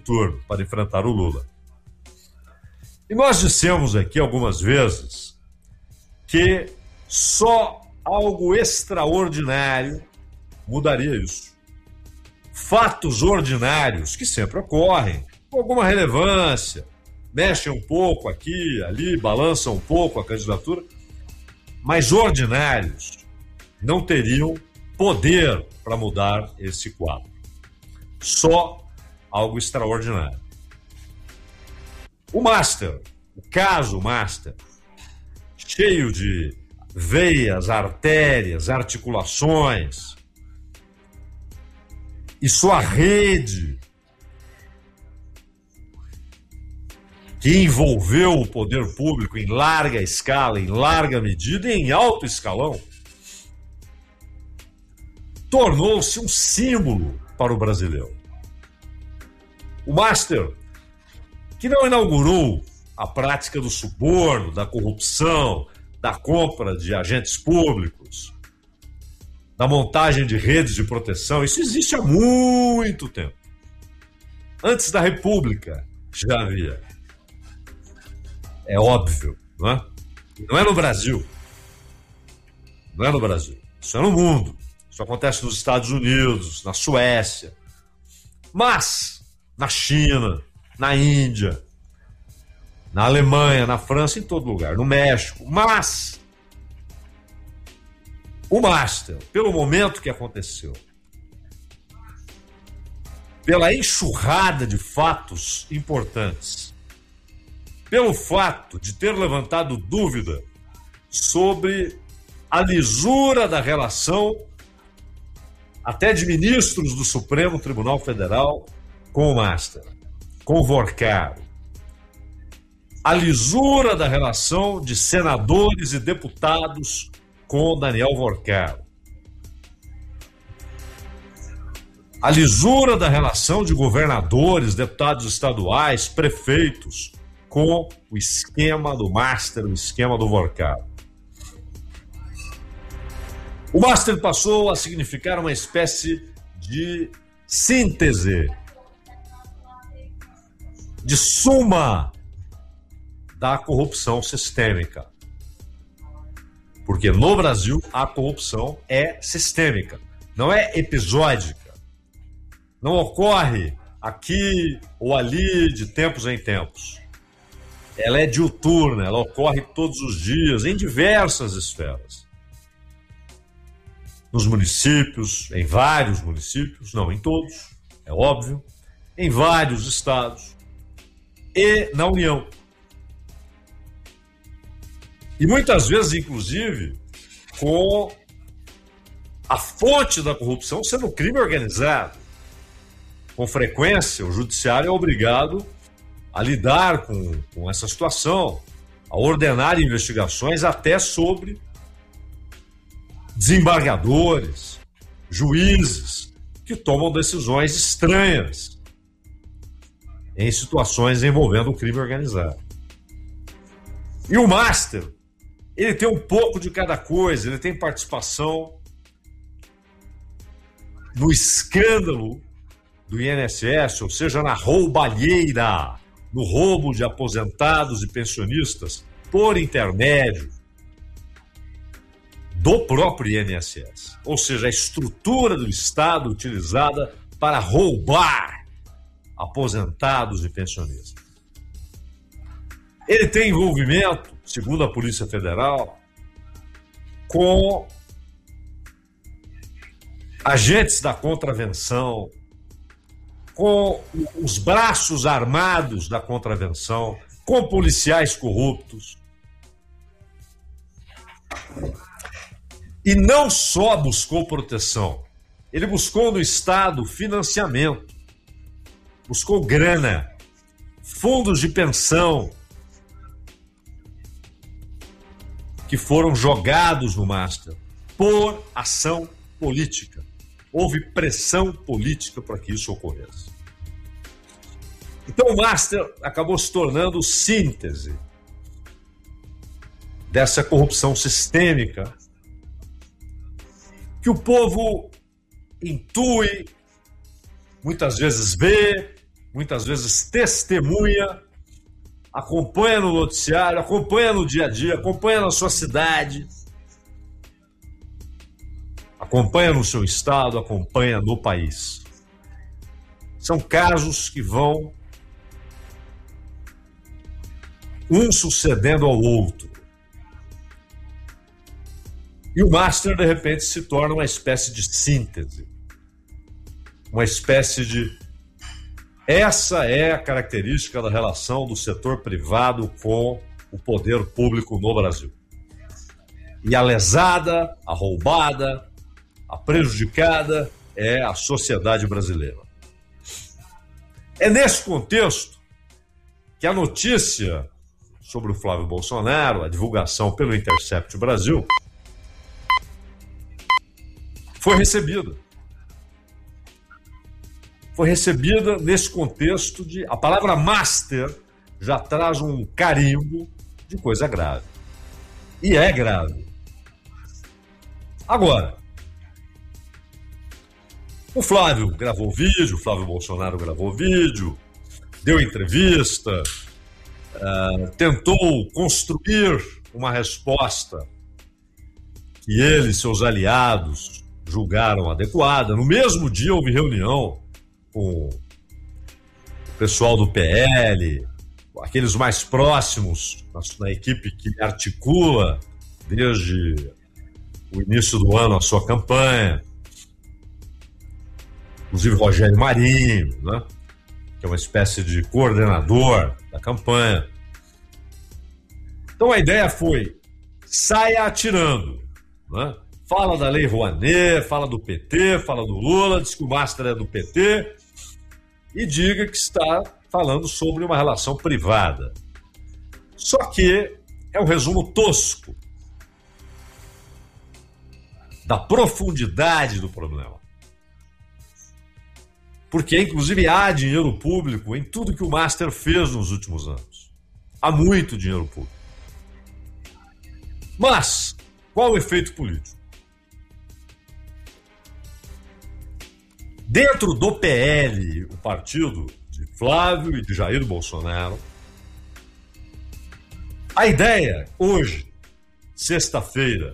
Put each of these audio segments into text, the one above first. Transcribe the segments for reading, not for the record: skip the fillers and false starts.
turno para enfrentar o Lula. E nós dissemos aqui algumas vezes que só algo extraordinário mudaria isso. Fatos ordinários que sempre ocorrem, com alguma relevância, mexem um pouco aqui, ali, balançam um pouco a candidatura, mas ordinários não teriam poder para mudar esse quadro. Só algo extraordinário. O caso Master, cheio de veias, artérias, articulações, e sua rede que envolveu o poder público em larga escala, em larga medida e em alto escalão, tornou-se um símbolo para o brasileiro. O Master, que não inaugurou a prática do suborno, da corrupção, da compra de agentes públicos, da montagem de redes de proteção, isso existe há muito tempo. Antes da República já havia. É óbvio, não é? Não é no Brasil. Não é no Brasil. Isso é no mundo. Isso acontece nos Estados Unidos, na Suécia. Mas na China, na Índia, na Alemanha, na França, em todo lugar, no México. Mas o Master, pelo momento que aconteceu, pela enxurrada de fatos importantes, pelo fato de ter levantado dúvida sobre a lisura da relação até de ministros do Supremo Tribunal Federal com o Master, com o Vorcaro, a lisura da relação de senadores e deputados com o Daniel Vorcaro, a lisura da relação de governadores, deputados estaduais, prefeitos com o esquema do Master, o esquema do Vorcaro. O Master passou a significar uma espécie de síntese, de suma da corrupção sistêmica. Porque no Brasil a corrupção é sistêmica, não é episódica. Não ocorre aqui ou ali de tempos em tempos. Ela é diuturna, ela ocorre todos os dias, em diversas esferas. Nos municípios, em vários municípios, não em todos, é óbvio, em vários estados e na União. E muitas vezes, inclusive, com a fonte da corrupção sendo crime organizado. Com frequência, o judiciário é obrigado a lidar com essa situação, a ordenar investigações até sobre desembargadores, juízes, que tomam decisões estranhas em situações envolvendo o crime organizado. E o Master, ele tem um pouco de cada coisa, ele tem participação no escândalo do INSS, ou seja, na roubalheira, no roubo de aposentados e pensionistas por intermédio do próprio INSS. Ou seja, a estrutura do Estado utilizada para roubar aposentados e pensionistas. Ele tem envolvimento, segundo a Polícia Federal, com agentes da contravenção, com os braços armados da contravenção, com policiais corruptos. E não só buscou proteção, ele buscou no Estado financiamento, buscou grana, fundos de pensão, que foram jogados no Master por ação política. Houve pressão política para que isso ocorresse. Então o Master acabou se tornando síntese dessa corrupção sistêmica que o povo intui, muitas vezes vê, muitas vezes testemunha, acompanha no noticiário, acompanha no dia a dia, acompanha na sua cidade, acompanha no seu estado, acompanha no país. São casos que vão um sucedendo ao outro. E o Master, de repente, se torna uma espécie de síntese. Uma espécie de... Essa é a característica da relação do setor privado com o poder público no Brasil. E a lesada, a roubada, a prejudicada é a sociedade brasileira. É nesse contexto que a notícia sobre o Flávio Bolsonaro, a divulgação pelo Intercept Brasil, foi recebida. Foi recebida nesse contexto de... A palavra master já traz um carimbo de coisa grave. E é grave. Agora, o Flávio gravou vídeo, o Flávio Bolsonaro gravou vídeo, deu entrevista, tentou construir uma resposta que ele e seus aliados julgaram adequada. No mesmo dia houve reunião com o pessoal do PL, aqueles mais próximos na equipe que articula desde o início do ano a sua campanha, inclusive Rogério Marinho, né, que é uma espécie de coordenador da campanha. Então a ideia foi: saia atirando, né? Fala da Lei Rouanet, fala do PT, fala do Lula, diz que o Master é do PT e diga que está falando sobre uma relação privada. Só que é um resumo tosco da profundidade do problema. Porque, inclusive, há dinheiro público em tudo que o Master fez nos últimos anos. Há muito dinheiro público. Mas, qual o efeito político? Dentro do PL, o partido de Flávio e de Jair Bolsonaro, a ideia, hoje, sexta-feira,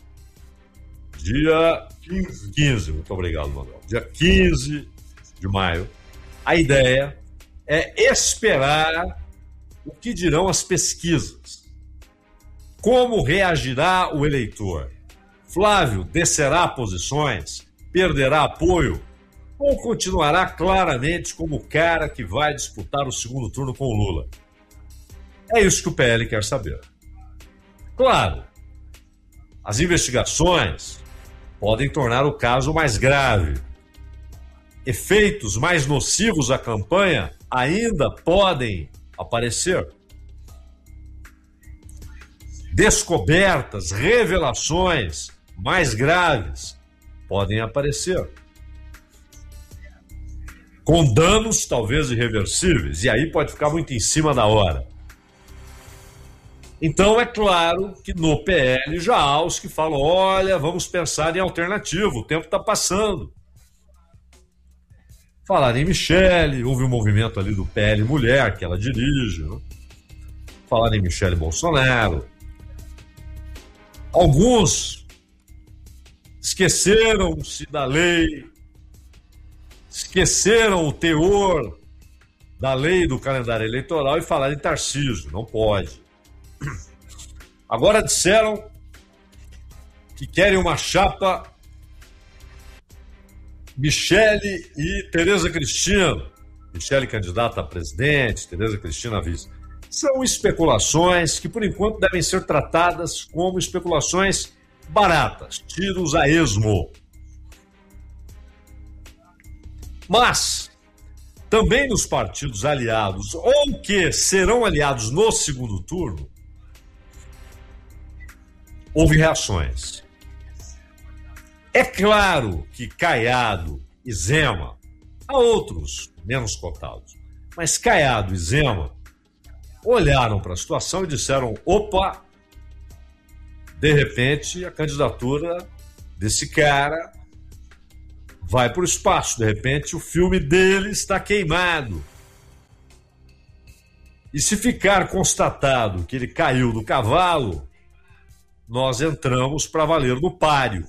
dia 15, muito obrigado, Manuel, dia 15 de maio, a ideia é esperar o que dirão as pesquisas. Como reagirá o eleitor? Flávio descerá posições? Perderá apoio? Ou continuará claramente como o cara que vai disputar o segundo turno com o Lula? É isso que o PL quer saber. Claro, as investigações podem tornar o caso mais grave. Efeitos mais nocivos à campanha ainda podem aparecer. Descobertas, revelações mais graves podem aparecer. Com danos talvez irreversíveis, e aí pode ficar muito em cima da hora. Então é claro que no PL já há os que falam: olha, vamos pensar em alternativa, o tempo está passando. Falaram em Michele, houve um movimento ali do PL Mulher, que ela dirige, né? Falaram em Michele Bolsonaro. Alguns esqueceram-se da lei, esqueceram o teor da lei do calendário eleitoral e falaram em Tarcísio. Não pode. Agora disseram que querem uma chapa Michele e Tereza Cristina. Michele candidata a presidente, Tereza Cristina a vice. São especulações que, por enquanto, devem ser tratadas como especulações baratas, tiros a esmo. Mas, também nos partidos aliados, ou que serão aliados no segundo turno, houve reações. É claro que Caiado e Zema, há outros menos cotados, mas Caiado e Zema olharam para a situação e disseram: opa, de repente a candidatura desse cara vai para o espaço, de repente o filme dele está queimado, E se ficar constatado que ele caiu do cavalo, nós entramos para valer no páreo,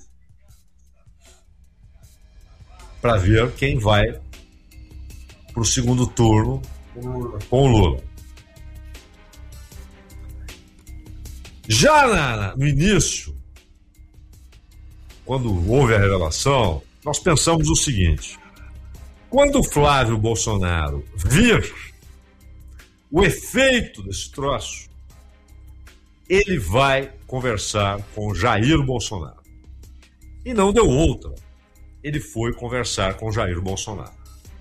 para ver quem vai para o segundo turno com o Lula. Já no início, quando houve a revelação, nós pensamos o seguinte: quando o Flávio Bolsonaro vir o efeito desse troço, ele vai conversar com Jair Bolsonaro. E não deu outra. Ele foi conversar com Jair Bolsonaro.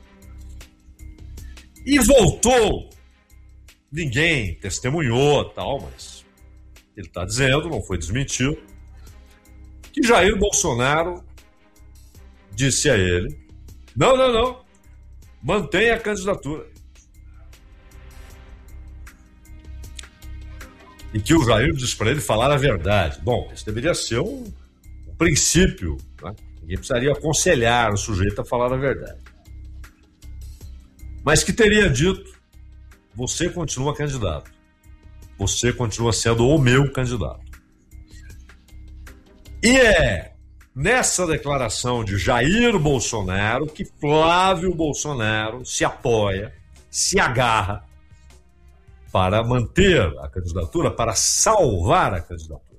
E voltou. Ninguém testemunhou, tal, mas ele está dizendo, não foi desmentido, que Jair Bolsonaro disse a ele: não, mantenha a candidatura. E que o Jair disse para ele falar a verdade. Bom, isso deveria ser um princípio, né? Ninguém precisaria aconselhar o sujeito a falar a verdade. Mas que teria dito: você continua candidato. Você continua sendo o meu candidato. E é nessa declaração de Jair Bolsonaro que Flávio Bolsonaro se apoia, se agarra para manter a candidatura, para salvar a candidatura.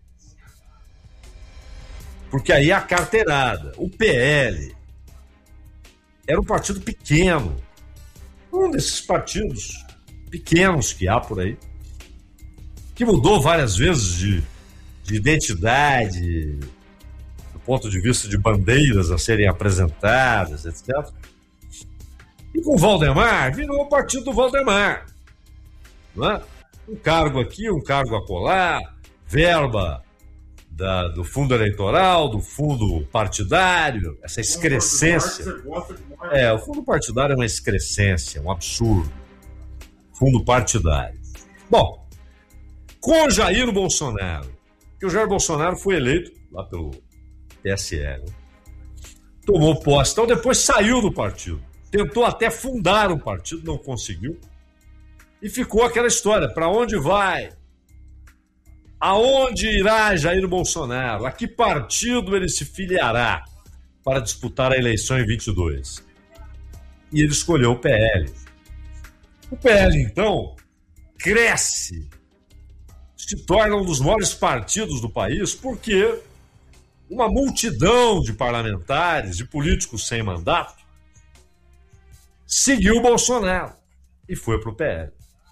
Porque aí a carteirada, o PL, era um partido pequeno, um desses partidos pequenos que há por aí, que mudou várias vezes de identidade, do ponto de vista de bandeiras a serem apresentadas, etc. E com o Valdemar, virou o partido do Valdemar. Não é? Um cargo aqui, um cargo acolá, verba do fundo eleitoral, do fundo partidário, essa excrescência. O fundo partidário é uma excrescência, um absurdo. Fundo partidário. Bom, com Jair Bolsonaro, que o Jair Bolsonaro foi eleito lá pelo PSL, tomou posse, então depois saiu do partido, tentou até fundar um partido, não conseguiu, e ficou aquela história: para onde vai? Aonde irá Jair Bolsonaro? A que partido ele se filiará para disputar a eleição em 22? E ele escolheu o PL. O PL, então, cresce, se torna um dos maiores partidos do país, porque uma multidão de parlamentares, de políticos sem mandato, seguiu o Bolsonaro e foi para o PL.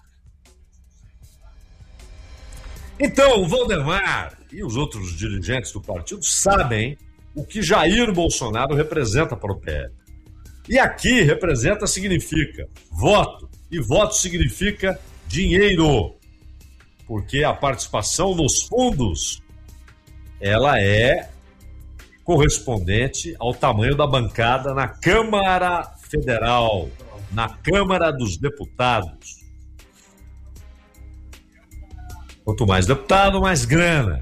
Então, o Valdemar e os outros dirigentes do partido sabem o que Jair Bolsonaro representa para o PL. E aqui representa significa voto, e voto significa dinheiro, porque a participação nos fundos ela é correspondente ao tamanho da bancada na Câmara Federal, na Câmara dos Deputados. Quanto mais deputado, mais grana.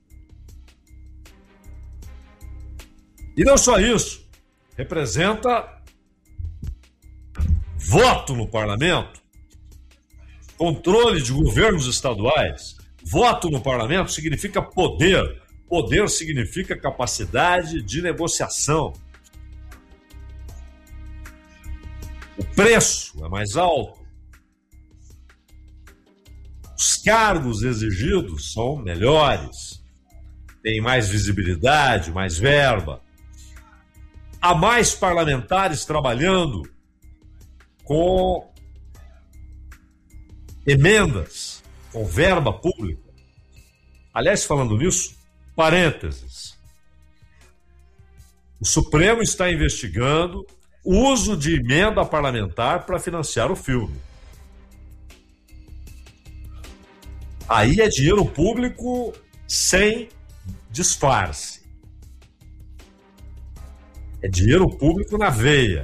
E não só isso, representa voto no parlamento, controle de governos estaduais. Voto no parlamento significa poder. Poder significa capacidade de negociação. O preço é mais alto. Os cargos exigidos são melhores. Tem mais visibilidade, mais verba. Há mais parlamentares trabalhando com emendas, com verba pública. Aliás, falando nisso, parênteses. O Supremo está investigando o uso de emenda parlamentar para financiar o filme. Aí é dinheiro público sem disfarce. É dinheiro público na veia.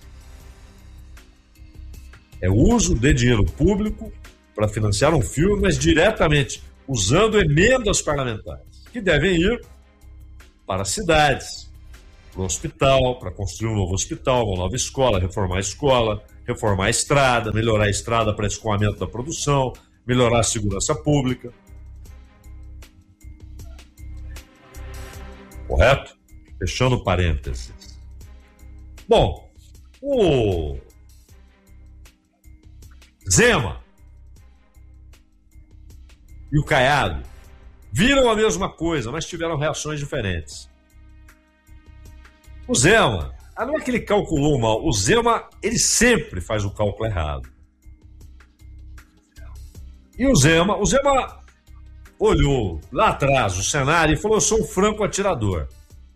É o uso de dinheiro público para financiar um filme, mas diretamente usando emendas parlamentares, que devem ir para cidades, para o hospital, para construir um novo hospital, uma nova escola, reformar a estrada, melhorar a estrada para escoamento da produção, melhorar a segurança pública. Correto? Fechando parênteses. Bom, o Zema e o Caiado viram a mesma coisa, mas tiveram reações diferentes. O Zema, não é que ele calculou mal, o Zema, ele sempre faz o cálculo errado. E o Zema olhou lá atrás o cenário e falou: eu sou um franco atirador.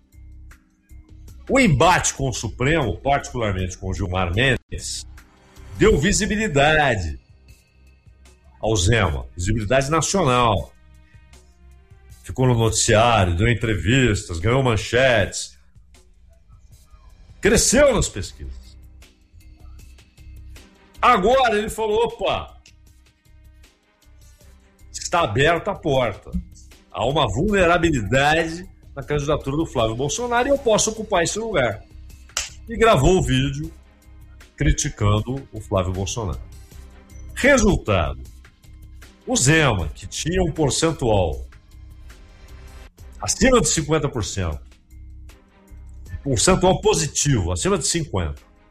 O embate com o Supremo, particularmente com o Gilmar Mendes, deu visibilidade ao Zema, visibilidade nacional. Ficou no noticiário, deu entrevistas, ganhou manchetes, cresceu nas pesquisas. Agora ele falou: opa, está aberta a porta. Há uma vulnerabilidade na candidatura do Flávio Bolsonaro e eu posso ocupar esse lugar. E gravou o vídeo criticando o Flávio Bolsonaro. Resultado: o Zema, que tinha um percentual acima de 50%, percentual positivo, acima de 50%,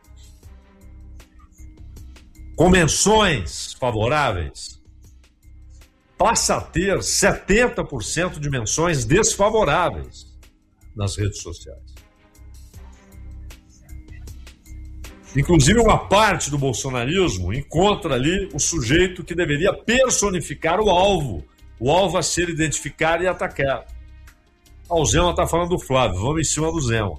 com menções favoráveis, passa a ter 70% de menções desfavoráveis nas redes sociais. Inclusive, uma parte do bolsonarismo encontra ali o sujeito que deveria personificar o alvo a ser identificado e atacado. O Zema está falando do Flávio, vamos em cima do Zema.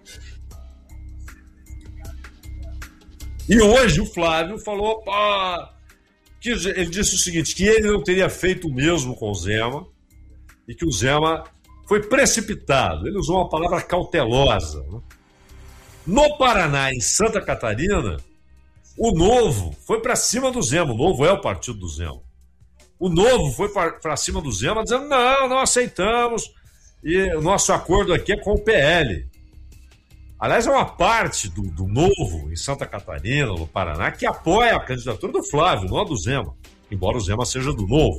E hoje o Flávio falou, que ele disse o seguinte, que ele não teria feito o mesmo com o Zema e que o Zema foi precipitado. Ele usou uma palavra cautelosa, né? No Paraná, em Santa Catarina, o Novo foi para cima do Zema. O Novo é o partido do Zema. O Novo foi para cima do Zema, dizendo, não aceitamos, e o nosso acordo aqui é com o PL. Aliás, é uma parte do Novo, em Santa Catarina, no Paraná, que apoia a candidatura do Flávio, não a do Zema, embora o Zema seja do Novo.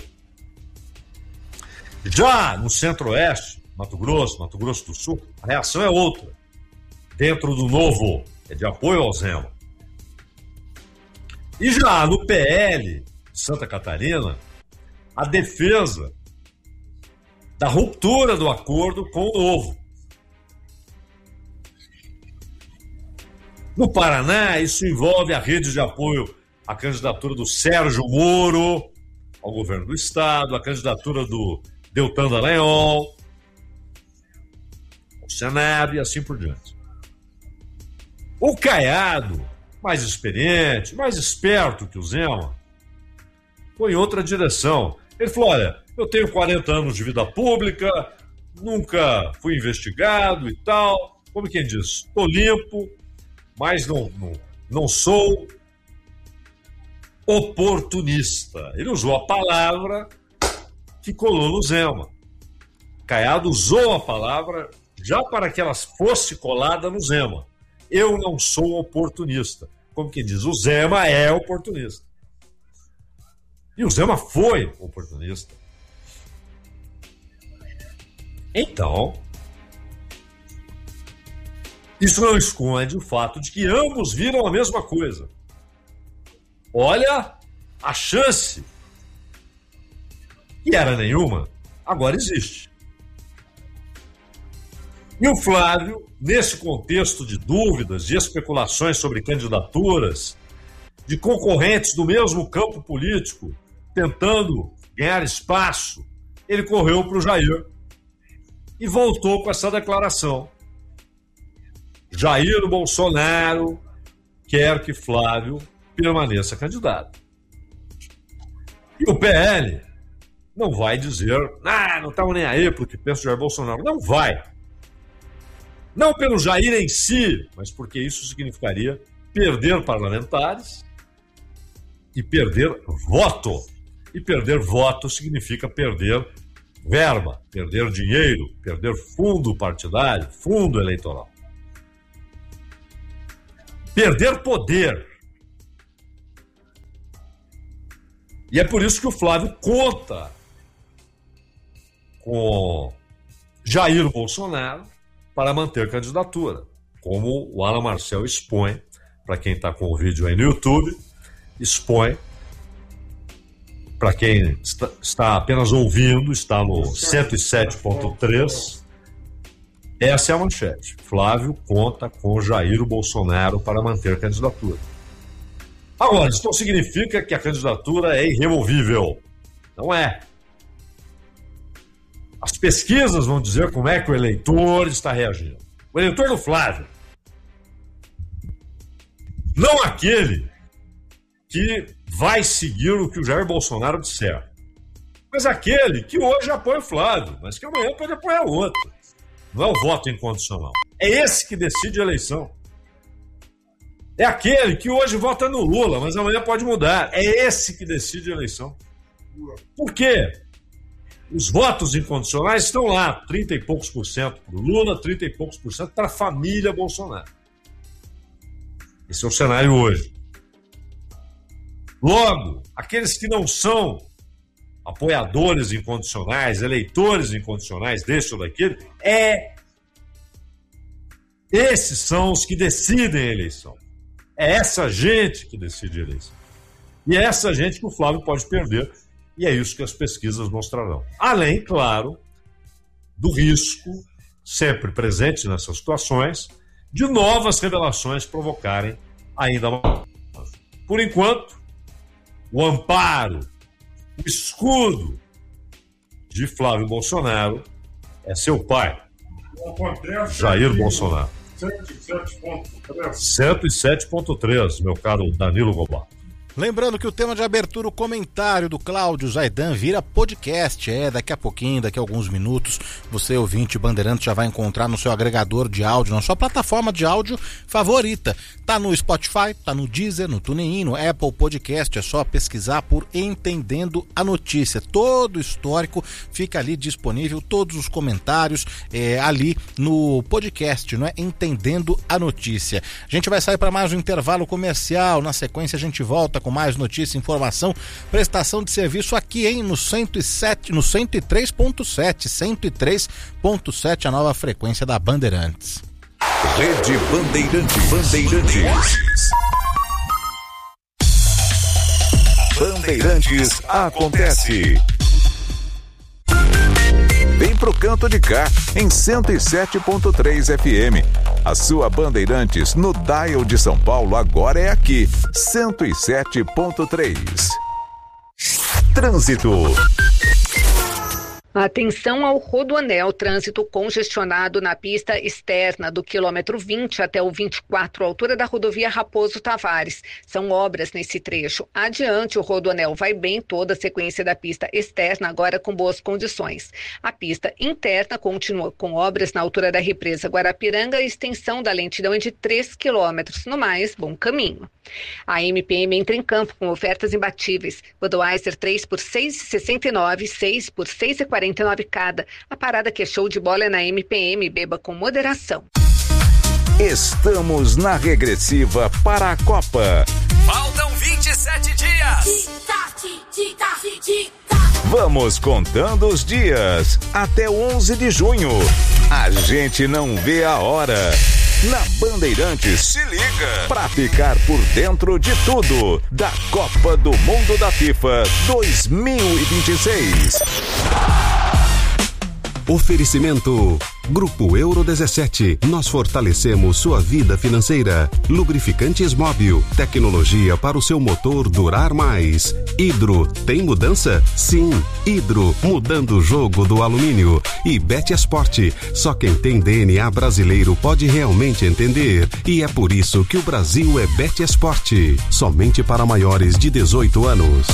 Já no Centro-Oeste, Mato Grosso do Sul, a reação é outra. Dentro do Novo, é de apoio ao Zema. E já no PL de Santa Catarina, a defesa da ruptura do acordo com o Novo. No Paraná, isso envolve a rede de apoio à candidatura do Sérgio Moro ao governo do estado, a candidatura do Deltan Dallagnol ao Senado e assim por diante. O Caiado, mais experiente, mais esperto que o Zema, foi em outra direção. Ele falou, olha, eu tenho 40 anos de vida pública, nunca fui investigado e tal, como quem diz, estou limpo, mas não sou oportunista. Ele usou a palavra que colou no Zema. Caiado usou a palavra já para que ela fosse colada no Zema. Eu não sou oportunista. Como quem diz, o Zema é oportunista. E o Zema foi oportunista. Então, isso não esconde o fato de que ambos viram a mesma coisa. Olha, a chance, que era nenhuma, agora existe. E o Flávio, nesse contexto de dúvidas, de especulações sobre candidaturas, de concorrentes do mesmo campo político, tentando ganhar espaço, ele correu para o Jair e voltou com essa declaração. Jair Bolsonaro quer que Flávio permaneça candidato. E o PL não vai dizer, não estamos nem aí porque pensa o Jair Bolsonaro. Não vai. Não pelo Jair em si, mas porque isso significaria perder parlamentares e perder voto. E perder voto significa perder verba, perder dinheiro, perder fundo partidário, fundo eleitoral. perder poder. E é por isso que o Flávio conta com Jair Bolsonaro para manter candidatura, como o Alan Marcel expõe, para quem está com o vídeo aí no YouTube, expõe, para quem está apenas ouvindo, está no 107.3, essa é a manchete. Flávio conta com Jair Bolsonaro para manter candidatura. Agora, isso não significa que a candidatura é irremovível. Não é. As pesquisas vão dizer como é que o eleitor está reagindo. O eleitor do Flávio. Não aquele que vai seguir o que o Jair Bolsonaro disser. Mas aquele que hoje apoia o Flávio, mas que amanhã pode apoiar outro. Não é o voto incondicional. É esse que decide a eleição. É aquele que hoje vota no Lula, mas amanhã pode mudar. É esse que decide a eleição. Por quê? Os votos incondicionais estão lá, 30 e poucos por cento para o Lula, 30 e poucos por cento para a família Bolsonaro. Esse é o cenário hoje. Logo, aqueles que não são apoiadores incondicionais, eleitores incondicionais desse ou daquele, esses são os que decidem a eleição. É essa gente que decide a eleição. E é essa gente que o Flávio pode perder, e é isso que as pesquisas mostrarão. Além, claro, do risco, sempre presente nessas situações, de novas revelações provocarem ainda mais. Por enquanto, o amparo, o escudo de Flávio Bolsonaro é seu pai, Jair Bolsonaro. 107.3, meu caro Danilo Gobato. Lembrando que o tema de abertura, o comentário do Cláudio Zaidan, vira podcast. Daqui a pouquinho, daqui a alguns minutos, você, ouvinte Bandeirantes, já vai encontrar no seu agregador de áudio, na sua plataforma de áudio favorita. Tá no Spotify, tá no Deezer, no TuneIn, no Apple Podcast. É só pesquisar por Entendendo a Notícia. Todo o histórico fica ali disponível, todos os comentários ali no podcast, não é? Entendendo a Notícia. A gente vai sair para mais um intervalo comercial. Na sequência, a gente volta com mais notícia, informação, prestação de serviço aqui, no 103.7, 103.7, a nova frequência da Bandeirantes. Rede Bandeirantes. Bandeirantes acontece. Vem pro canto de cá, em 107.3 FM. A sua Bandeirantes no dial de São Paulo agora é aqui, 107.3. Trânsito. Atenção ao Rodoanel, trânsito congestionado na pista externa do quilômetro 20 até o 24, altura da rodovia Raposo Tavares. São obras nesse trecho. Adiante, o Rodoanel vai bem, toda a sequência da pista externa agora com boas condições. A pista interna continua com obras na altura da represa Guarapiranga e extensão da lentidão é de 3 quilômetros. No mais, bom caminho. A MPM entra em campo com ofertas imbatíveis. Budweiser 3 por R$ 6,69, 6 por R$ 6,49 cada. A parada que é show de bola é na MPM, beba com moderação. Estamos na regressiva para a Copa. Faltam 27 dias. Vamos contando os dias até 11 de junho. A gente não vê a hora. Na Bandeirantes, se liga pra ficar por dentro de tudo da Copa do Mundo da FIFA 2026. Oferecimento Grupo Euro 17. Nós fortalecemos sua vida financeira. Lubrificantes Móbil. Tecnologia para o seu motor durar mais. Hidro. Tem mudança? Sim. Hidro. Mudando o jogo do alumínio. E Betesport. Só quem tem DNA brasileiro pode realmente entender. E é por isso que o Brasil é Betesport. Somente para maiores de 18 anos.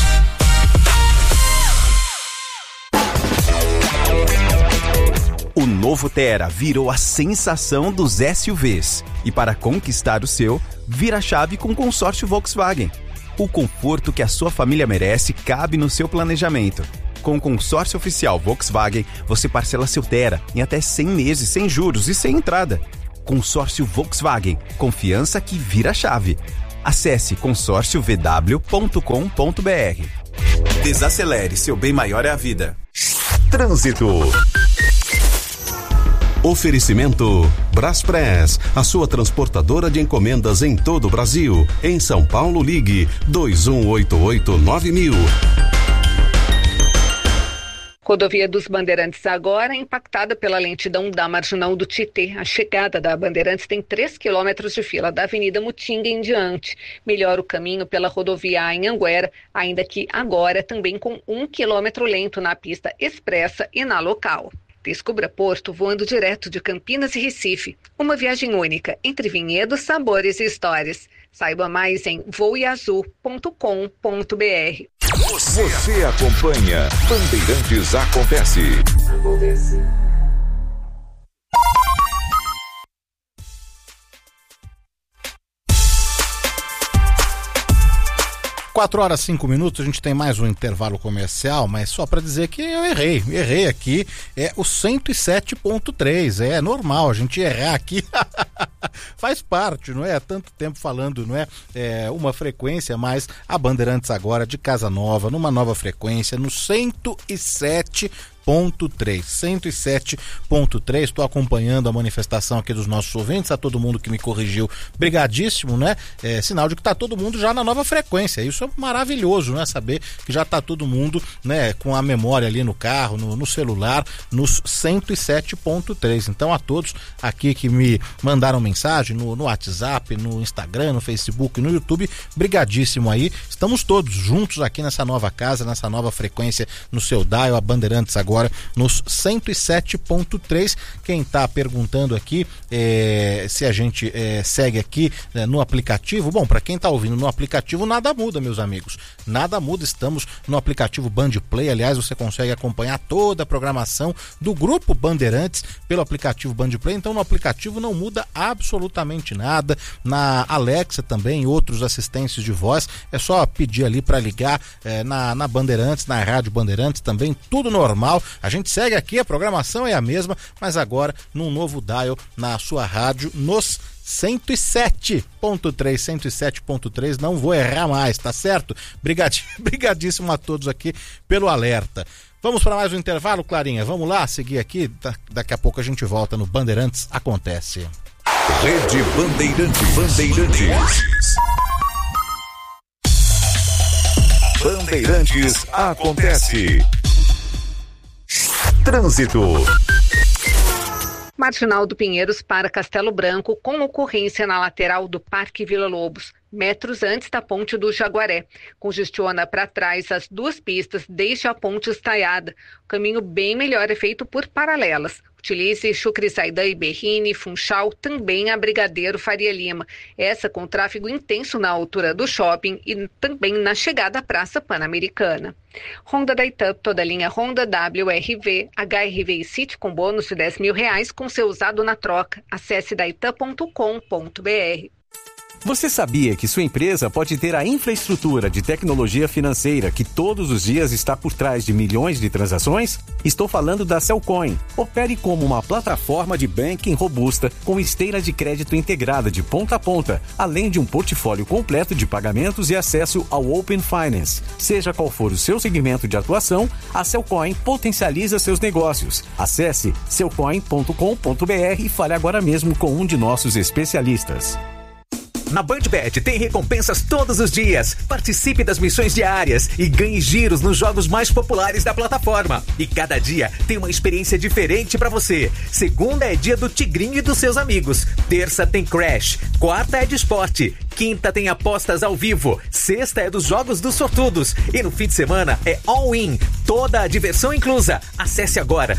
O novo Tera virou a sensação dos SUVs. E para conquistar o seu, vira a chave com o consórcio Volkswagen. O conforto que a sua família merece cabe no seu planejamento. Com o consórcio oficial Volkswagen, você parcela seu Tera em até 100 meses sem juros e sem entrada. Consórcio Volkswagen. Confiança que vira chave. Acesse consórciovw.com.br. Desacelere, seu bem maior é a vida. Trânsito. Oferecimento Braspress, a sua transportadora de encomendas em todo o Brasil. Em São Paulo, ligue 2188-9000. Rodovia dos Bandeirantes agora impactada pela lentidão da Marginal do Tietê. A chegada da Bandeirantes tem 3 quilômetros de fila da Avenida Mutinga em diante. Melhora o caminho pela rodovia Anhanguera, ainda que agora também com 1 quilômetro lento na pista expressa e na local. Descubra Porto voando direto de Campinas e Recife. Uma viagem única entre vinhedos, sabores e histórias. Saiba mais em voeazul.com.br. Você acompanha Bandeirantes Acontece. 4h05, a gente tem mais um intervalo comercial, mas só para dizer que eu errei aqui, é o 107.3, é normal a gente errar aqui, faz parte, não é? Há tanto tempo falando, não é? Uma frequência, mas a Bandeirantes agora de Casa Nova, numa nova frequência, no 107.3, estou acompanhando a manifestação aqui dos nossos ouvintes, a todo mundo que me corrigiu, brigadíssimo, né? Sinal de que tá todo mundo já na nova frequência, isso é maravilhoso, né? Saber que já tá todo mundo, né, com a memória ali no carro, no celular, nos 107.3. Então a todos aqui que me mandaram mensagem no WhatsApp, no Instagram, no Facebook, no YouTube, brigadíssimo aí, estamos todos juntos aqui nessa nova casa, nessa nova frequência, no seu dial, a Bandeirantes agora nos 107.3. Quem tá perguntando aqui se a gente segue aqui no aplicativo, bom, para quem tá ouvindo no aplicativo, nada muda, meus amigos, nada muda, estamos no aplicativo Band Play, aliás, você consegue acompanhar toda a programação do Grupo Bandeirantes pelo aplicativo Band Play, então no aplicativo não muda absolutamente nada, na Alexa também, outros assistentes de voz, é só pedir ali para ligar na Bandeirantes, na Rádio Bandeirantes também, tudo normal. A gente segue aqui, a programação é a mesma, mas agora num novo dial na sua rádio, nos 107.3, não vou errar mais, tá certo? Brigadíssimo a todos aqui pelo alerta. Vamos para mais um intervalo, Clarinha? Vamos lá, seguir aqui, daqui a pouco a gente volta no Bandeirantes Acontece. Rede Bandeirantes. Bandeirantes Acontece. Trânsito. Marginal do Pinheiros para Castelo Branco, com ocorrência na lateral do Parque Vila Lobos, metros antes da ponte do Jaguaré. Congestiona para trás as duas pistas desde a ponte estaiada. O caminho bem melhor é feito por paralelas. Utilize Chucre Zaidan e Berrini, Funchal, também a Brigadeiro Faria Lima. Essa com tráfego intenso na altura do shopping e também na chegada à Praça Pan-Americana. Honda da Itup, toda linha Honda, WRV, HRV e City com bônus de R$10.000 com seu usado na troca. Acesse daitup.com.br. Você sabia que sua empresa pode ter a infraestrutura de tecnologia financeira que todos os dias está por trás de milhões de transações? Estou falando da Cellcoin. Opere como uma plataforma de banking robusta com esteira de crédito integrada de ponta a ponta, além de um portfólio completo de pagamentos e acesso ao Open Finance. Seja qual for o seu segmento de atuação, a Cellcoin potencializa seus negócios. Acesse cellcoin.com.br e fale agora mesmo com um de nossos especialistas. Na BandBet tem recompensas todos os dias. Participe das missões diárias e ganhe giros nos jogos mais populares da plataforma. E cada dia tem uma experiência diferente pra você. Segunda é dia do Tigrinho e dos seus amigos. Terça tem Crash. Quarta é de esporte. Quinta tem apostas ao vivo. Sexta é dos jogos dos sortudos. E no fim de semana é all-in. Toda a diversão inclusa. Acesse agora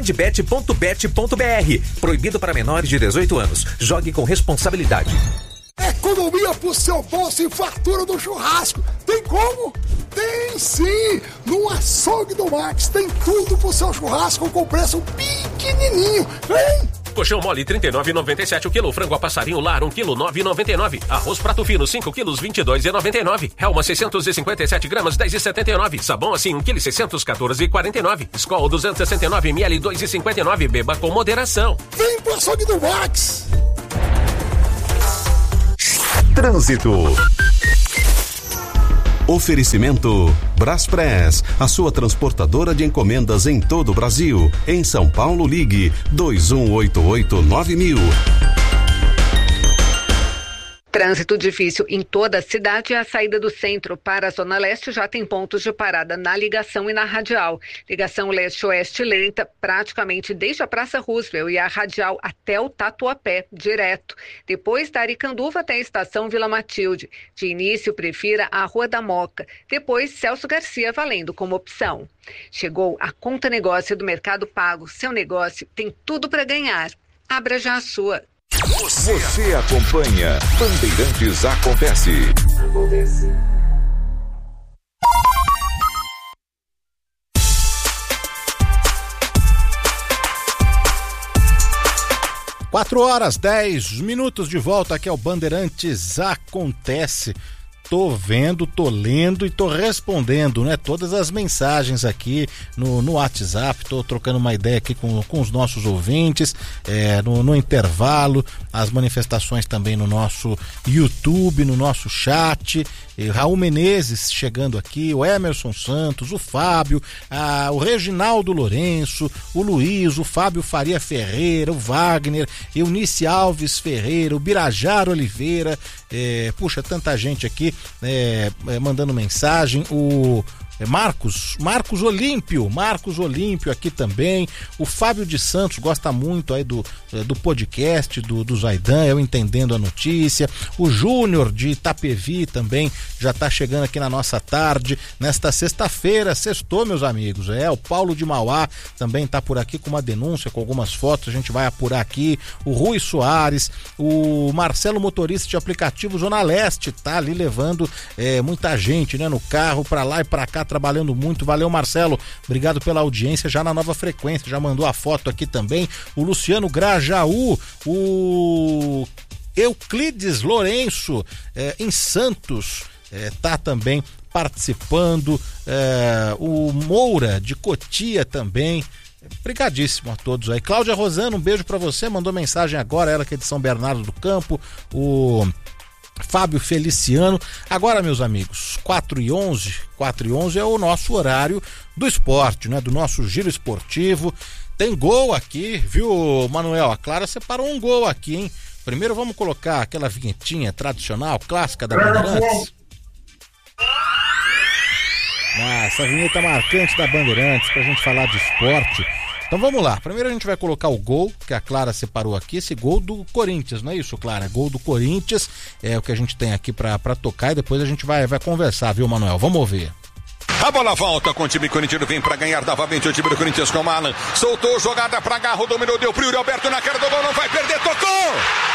bandbet.bet.br. Proibido para menores de 18 anos. Jogue com responsabilidade. Economia pro seu bolso e fartura do churrasco. Tem como? Tem sim! No Açougue do Max tem tudo pro seu churrasco com preço pequenininho. Vem! Colchão mole R$ 39,97 o quilo. Frango a passarinho lar 1 quilo R$ 9,99. Arroz prato fino 5 quilos R$ 22,99. Helma 657 gramas R$ 10,79. Sabão assim 1 quilo 614,49. Skol 269 ml R$ 2,59. Beba com moderação. Vem pro Açougue do Max! Trânsito. Oferecimento Braspress, a sua transportadora de encomendas em todo o Brasil. Em São Paulo, ligue 2188-9000. Trânsito difícil em toda a cidade e a saída do centro para a Zona Leste já tem pontos de parada na ligação e na radial. Ligação leste-oeste lenta, praticamente desde a Praça Roosevelt e a radial até o Tatuapé, direto. Depois da Aricanduva até a estação Vila Matilde. De início, prefira a Rua da Moca. Depois, Celso Garcia valendo como opção. Chegou a Conta Negócio do Mercado Pago. Seu negócio tem tudo para ganhar. Abra já a sua. Você acompanha Bandeirantes Acontece. Quatro horas, 10 minutos de volta aqui ao Bandeirantes Acontece. Tô vendo, tô lendo e tô respondendo, né? Todas as mensagens aqui no WhatsApp, tô trocando uma ideia aqui com os nossos ouvintes, no intervalo, as manifestações também no nosso YouTube, no nosso chat. Raul Menezes chegando aqui, o Emerson Santos, o Fábio, o Reginaldo Lourenço, o Luiz, o Fábio Faria Ferreira, o Wagner, Eunice Alves Ferreira, o Birajara Oliveira, puxa, tanta gente aqui mandando mensagem, o Marcos Olímpio aqui também, o Fábio de Santos gosta muito aí do podcast do Zaidan, eu entendendo a notícia, o Júnior de Itapevi também já tá chegando aqui na nossa tarde, nesta sexta-feira, sextou, meus amigos, o Paulo de Mauá também tá por aqui com uma denúncia, com algumas fotos, a gente vai apurar aqui, o Rui Soares, o Marcelo, motorista de aplicativo Zona Leste, tá ali levando muita gente, né, no carro, pra lá e pra cá, trabalhando muito, valeu Marcelo, obrigado pela audiência, já na nova frequência, já mandou a foto aqui também, o Luciano Grajaú, o Euclides Lourenço, em Santos, tá também participando, o Moura de Cotia também, obrigadíssimo a todos aí. Cláudia Rosano, um beijo pra você, mandou mensagem agora, ela que é de São Bernardo do Campo, o Fábio Feliciano. Agora, meus amigos, 4h11 é o nosso horário do esporte, né? Do nosso giro esportivo. Tem gol aqui, viu, Manuel? A Clara separou um gol aqui, hein? Primeiro vamos colocar aquela vinhetinha tradicional, clássica da Bandeirantes. Essa vinheta marcante da Bandeirantes pra gente falar de esporte. Então vamos lá, primeiro a gente vai colocar o gol que a Clara separou aqui, esse gol do Corinthians, não é isso, Clara? Gol do Corinthians, é o que a gente tem aqui pra tocar e depois a gente vai conversar, viu, Manuel? Vamos ouvir. A bola volta com o time corintiano, vem pra ganhar novamente o time do Corinthians com o Alan, soltou, jogada pra Garro, dominou, deu pro Yuri Alberto na cara do gol, não vai perder, tocou!